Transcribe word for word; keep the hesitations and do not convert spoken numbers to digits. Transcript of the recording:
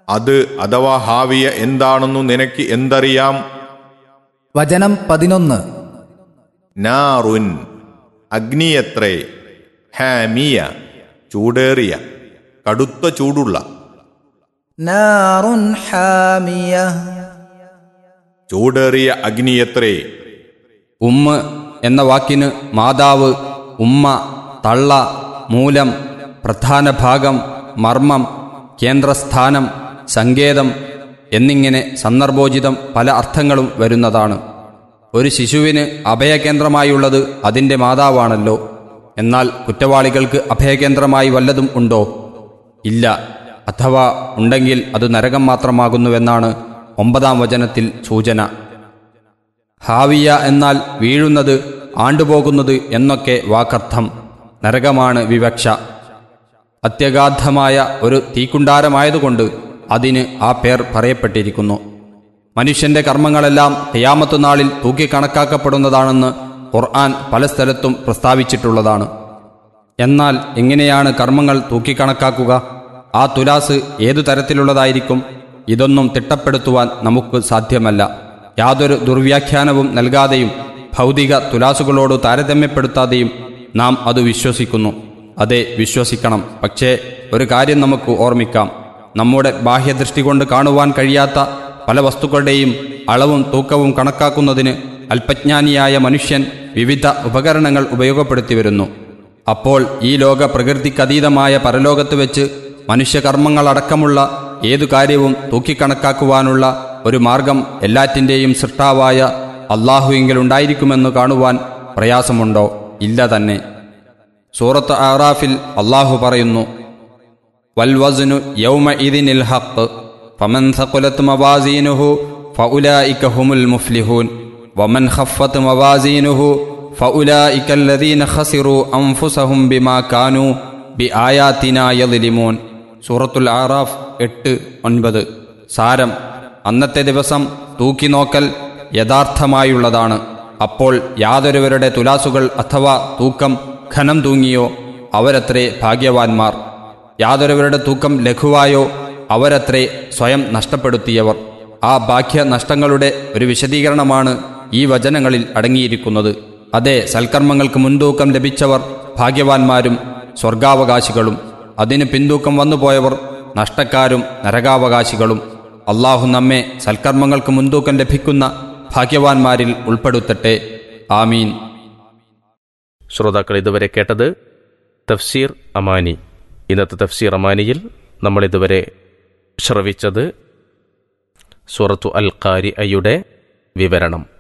അത് അഥവാ ഹാവിയ എന്താണെന്നു നിനക്ക് എന്തറിയാം? വചനം പതിനൊന്ന്. നാറുൻ അഗ്നിയത്രേ, ഹാമിയ ചൂടേറിയ കടുത്ത ചൂടുള്ള. നാറുൻ ഹാമിയ ചൂടേറിയ അഗ്നിയത്രേ. ഉമ്മ എന്ന വാക്കിന് മാതാവ്, ഉമ്മ, തള്ള, മൂലം, പ്രധാന ഭാഗം, മർമ്മം, കേന്ദ്രസ്ഥാനം, സങ്കേതം എന്നിങ്ങനെ സന്ദർഭോചിതം പല അർത്ഥങ്ങളും വരുന്നതാണ്. ഒരു ശിശുവിന് അഭയകേന്ദ്രമായുള്ളത് അതിൻ്റെ മാതാവാണല്ലോ. എന്നാൽ കുറ്റവാളികൾക്ക് അഭയകേന്ദ്രമായി വല്ലതും ഉണ്ടോ? ഇല്ല. അഥവാ ഉണ്ടെങ്കിൽ അത് നരകം മാത്രമാകുന്നുവെന്നാണ് ഒമ്പതാം വചനത്തിൽ സൂചന. ഹാവിയ എന്നാൽ വീഴുന്നത്, ആണ്ടുപോകുന്നത് എന്നൊക്കെ വാക്കർത്ഥം. നരകമാണ് വിവക്ഷ. അത്യഗാധമായ ഒരു തീക്കുണ്ടാരമായതുകൊണ്ട് അതിന് ആ പേർ പറയപ്പെട്ടിരിക്കുന്നു. മനുഷ്യന്റെ കർമ്മങ്ങളെല്ലാം ഖിയാമത്ത് നാളിൽ തൂക്കിക്കണക്കാക്കപ്പെടുന്നതാണെന്ന് ഖുർആൻ പല സ്ഥലത്തും പ്രസ്താവിച്ചിട്ടുള്ളതാണ്. എന്നാൽ എങ്ങനെയാണ് കർമ്മങ്ങൾ തൂക്കിക്കണക്കാക്കുക? ആ തുലാസ് ഏതു തരത്തിലുള്ളതായിരിക്കും? ഇതൊന്നും തിട്ടപ്പെടുത്തുവാൻ നമുക്ക് സാധ്യമല്ല. യാതൊരു ദുർവ്യാഖ്യാനവും നൽകാതെയും ഭൗതിക തുലാസുകളോട് താരതമ്യപ്പെടുത്താതെയും നാം അത് വിശ്വസിക്കുന്നു. അതെ, വിശ്വസിക്കണം. പക്ഷേ ഒരു കാര്യം നമുക്ക് ഓർമ്മിക്കാം. നമ്മുടെ ബാഹ്യദൃഷ്ടി കൊണ്ട് കാണുവാൻ കഴിയാത്ത പല വസ്തുക്കളുടെയും അളവും തൂക്കവും കണക്കാക്കുന്നതിന് അല്പജ്ഞാനിയായ മനുഷ്യൻ വിവിധ ഉപകരണങ്ങൾ ഉപയോഗപ്പെടുത്തി വരുന്നു. അപ്പോൾ ഈ ലോക പ്രകൃതിക്കതീതമായ പരലോകത്ത് വെച്ച് മനുഷ്യകർമ്മങ്ങളടക്കമുള്ള ഏതു കാര്യവും തൂക്കിക്കണക്കാക്കുവാനുള്ള ഒരു മാർഗം എല്ലാറ്റിൻ്റെയും സൃഷ്ടാവായ അള്ളാഹുവിങ്കലുണ്ടായിരിക്കുമെന്ന് കാണുവാൻ പ്രയാസമുണ്ടോ? ഇല്ല തന്നെ. സൂറത്ത് അറാഫിൽ അള്ളാഹു പറയുന്നു, വൽ വസ്നു യൗമഇദിനിൽ ഹഖ് ഫമൻ സഖലത് മവാസീനുഹു ഫഉലൈക ഹുമുൽ മുഫ്ലിഹൂൻ വമൻ ഖഫ്ഫത് മവാസീനുഹു ഫഉലൈക അല്ലദീന ഖസിറു അൻഫുസഹും ബിമാ കാനൂ ബിആയാതിനാ യദ്ലിമൂൻ. സൂറത്തുൽ അറാഫ് എട്ട് ഒൻപത്. സാരം: അന്നത്തെ ദിവസം തൂക്കിനോക്കൽ യഥാർത്ഥമായുള്ളതാണ്. അപ്പോൾ യാതൊരുവരുടെ തുലാസുകൾ അഥവാ തൂക്കം ഖനം തൂങ്ങിയോ അവരത്രേ ഭാഗ്യവാന്മാർ. യാതൊരുവരുടെ തൂക്കം ലഘുവായോ അവരത്രേ സ്വയം നഷ്ടപ്പെടുത്തിയവർ. ആ ബാഹ്യ നഷ്ടങ്ങളുടെ ഒരു വിശദീകരണമാണ് ഈ വചനങ്ങളിൽ അടങ്ങിയിരിക്കുന്നത്. അതെ, സൽക്കർമ്മങ്ങൾക്ക് മുൻതൂക്കം ലഭിച്ചവർ ഭാഗ്യവാന്മാരും സ്വർഗാവകാശികളും, അതിന് പിന്തൂക്കം വന്നുപോയവർ നഷ്ടക്കാരും നരകാവകാശികളും. അള്ളാഹു നമ്മെ സൽക്കർമ്മങ്ങൾക്ക് മുൻതൂക്കം ലഭിക്കുന്ന ഭാഗ്യവാന്മാരിൽ ഉൾപ്പെടുത്തട്ടെ. ആമീൻ. ശ്രോതാക്കൾ ഇതുവരെ കേട്ടത് തഫ്സീർ അമാനി. ഇന്നത്തെ തഫ്സീർ അമാനിയിൽ നമ്മളിതുവരെ ശ്രവിച്ചത് സൂറത്തു അൽ ഖാരിഅയുടെ വിവരണം.